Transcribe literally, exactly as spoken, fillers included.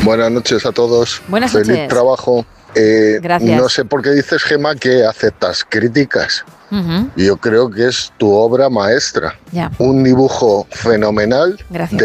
Buenas noches a todos. Buenas Feliz noches. trabajo. Eh, Gracias. No sé por qué dices, Gemma, que aceptas críticas. Uh-huh. Yo creo que es tu obra maestra. Ya. Un dibujo fenomenal. Gracias.